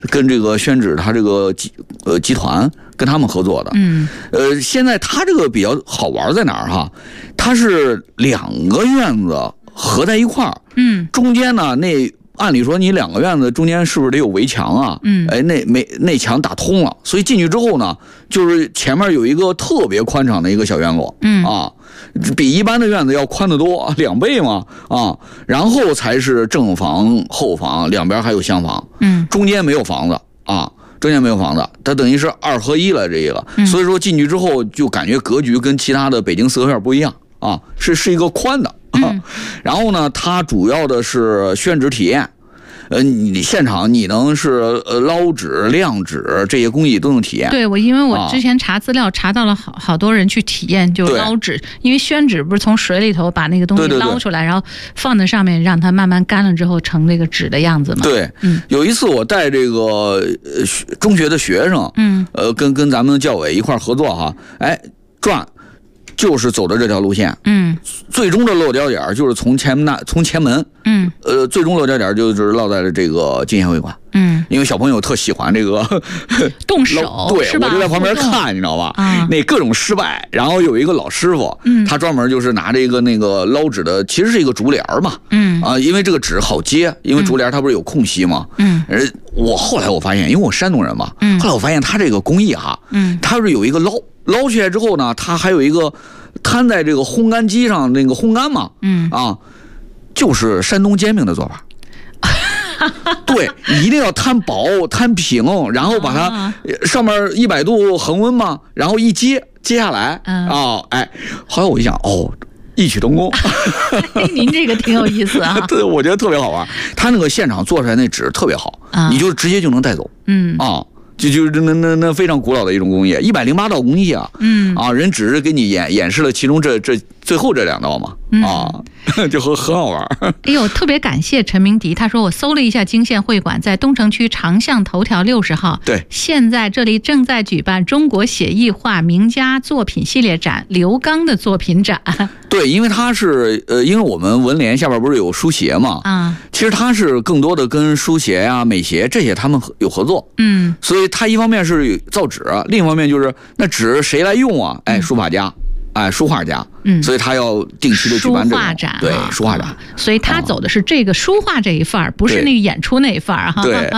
跟这个宣纸它这个集团跟他们合作的。现在它这个比较好玩在哪儿哈？它是2个院子合在一块儿，中间呢按理说你2个院子中间是不是得有围墙啊？那墙打通了，所以进去之后呢，就是前面有一个特别宽敞的一个小院落，比一般的院子要宽得多，2倍嘛，然后才是正房、后房，两边还有厢房，中间没有房子啊。中间没有房子，它等于是2合1了这一个，所以说进去之后就感觉格局跟其他的北京四合院不一样啊，是一个宽的。然后呢，它主要的是宣纸体验，你现场你能是捞纸、晾纸这些工艺都能体验。 对，因为我之前查资料查到了好多人去体验，就捞纸，因为宣纸不是从水里头把那个东西捞出来，然后放在上面让它慢慢干了之后成这个纸的样子嘛。 对，有一次我带这个中学的学生，跟咱们教委一块合作哈，转。就是走的这条路线，最终的落脚点就是从前门，最终落脚点就是落在了这个金县会馆，因为小朋友特喜欢这个动手， 对，我就在旁边看，你知道吧？那各种失败，然后有一个老师傅，他专门就是拿这个那个捞纸的，其实是一个竹帘嘛，因为这个纸好接，因为竹帘它不是有空隙嘛，后来我发现，因为我山东人嘛，后来我发现他这个工艺哈，他是有一个捞起来之后呢，它还有一个摊在这个烘干机上那个烘干嘛，就是山东煎饼的做法。对，一定要摊薄摊平，然后把它上面100度恒温嘛，然后一接下来后来我一想，异曲同工。 您这个挺有意思啊。 对，我觉得特别好玩，他那个现场做出来那纸特别好，你就直接就能带走。就是那非常古老的一种工艺，108道工艺啊，人只是给你演示了其中这最后这2道嘛，就很好玩。 哎呦，特别感谢陈明迪，他说我搜了一下金县会馆在东城区长巷头条60号， 对， 现在这里正在举办中国写意画名家作品系列展，刘刚的作品展。 对，因为它是因为我们文联下边不是有书协嘛，其实它是更多的跟书协呀、美协这些他们有合作，所以它一方面是造纸，另一方面就是那纸谁来用啊？书法家。书画家，所以他要定期的举办这个展， 对，书画展， 所以他走的是这个书画这一范儿，不是那个演出那一范儿哈。 对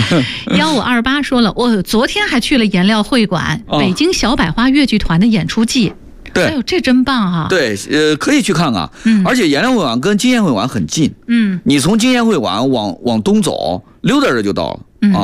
，1528说了，我昨天还去了颜料会馆，北京小百花越剧团的演出季。 对， 哎呦，这真棒哈！ 对，可以去看看。而且颜料会馆跟金县会馆很近，你从金县会馆往东走，溜达着就到了。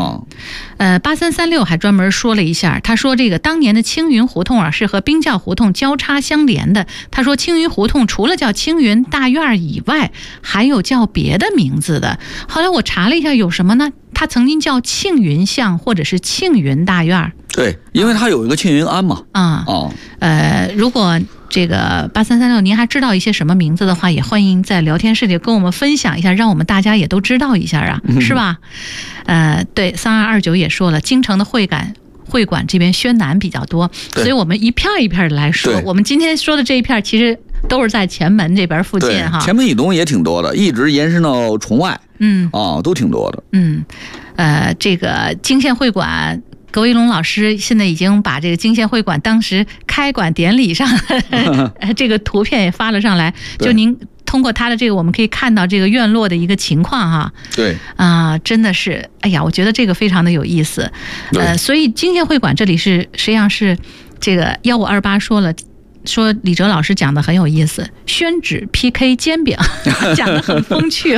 8336还专门说了一下，他说这个当年的青云胡同是和冰窖胡同交叉相连的。他说青云胡同除了叫青云大院以外，还有叫别的名字的。后来我查了一下，有什么呢？它曾经叫庆云巷或者是庆云大院。 对，因为它有一个庆云庵嘛。 如果这个8336您还知道一些什么名字的话，也欢迎在聊天室里跟我们分享一下，让我们大家也都知道一下啊，是吧？对，3229也说了，京城的会馆这边宣南比较多，所以我们一片一片的来说。我们今天说的这一片其实都是在前门这边附近哈， 前门以东也挺多的，一直延伸到崇外，都挺多的。 这个京县会馆。葛维龙老师现在已经把这个京县会馆当时开馆典礼上这个图片也发了上来，就您通过他的这个我们可以看到这个院落的一个情况哈。 对真的是，哎呀，我觉得这个非常的有意思。所以京县会馆这里实际上是这个1528说了。说李哲老师讲的很有意思，宣纸 PK 煎饼讲的很风趣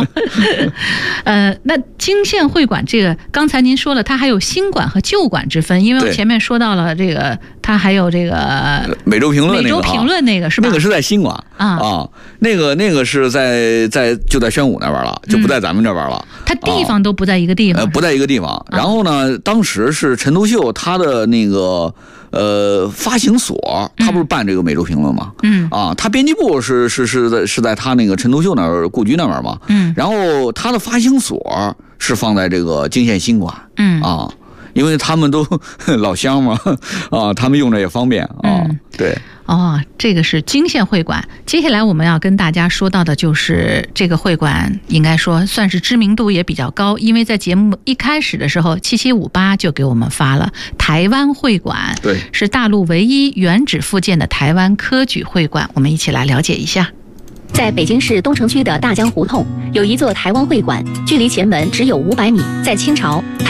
那京县会馆这个刚才您说了，它还有新馆和旧馆之分，因为我前面说到了这个，它还有这个每周评论那个是吧？ 那个是在新馆那个是就在宣武那边了，就不在咱们这边了。 它地方都不在一个地方， 不在一个地方。然后呢，当时是陈独秀他的那个发行所，他不是办这个每周评论吗？他编辑部是在他那个陈独秀那儿故居那边嘛。然后他的发行所是放在这个京县新馆。 啊， 因为他们都老乡嘛，他们用着也方便啊。对。 哦，这个是泾县会馆。接下来我们要跟大家说到的就是这个会馆，应该说算是知名度也比较高，因为在节目一开始的时候7758就给我们发了台湾会馆， 对， 是大陆唯一原址复建的台湾科举会馆，我们一起来了解一下。 在北京市东城区的大江胡同有一座台湾会馆，距离前门只有500米。在清朝，